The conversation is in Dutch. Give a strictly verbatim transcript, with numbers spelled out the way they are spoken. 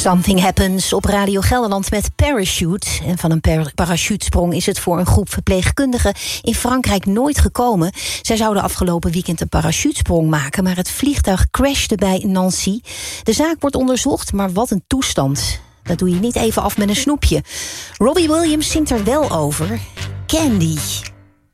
Something Happens op Radio Gelderland met Parachute. En van een par- parachutesprong is het voor een groep verpleegkundigen in Frankrijk nooit gekomen. Zij zouden afgelopen weekend een parachutesprong maken, maar het vliegtuig crashte bij Nancy. De zaak wordt onderzocht, maar wat een toestand. Dat doe je niet even af met een snoepje. Robbie Williams zingt er wel over. Candy.